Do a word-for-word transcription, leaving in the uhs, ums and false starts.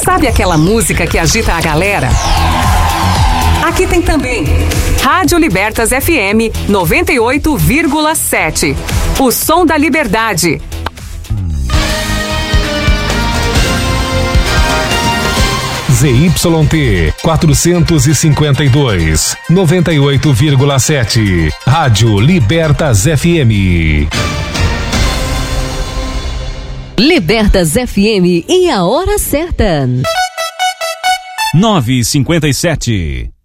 Sabe aquela música que agita a galera? Aqui tem também Rádio Libertas F M noventa e oito vírgula sete. O som da liberdade. Z Y T quatrocentos e cinquenta e dois, noventa e oito vírgula sete. Rádio Libertas F M. Libertas F M e a hora certa. nove e cinquenta e sete.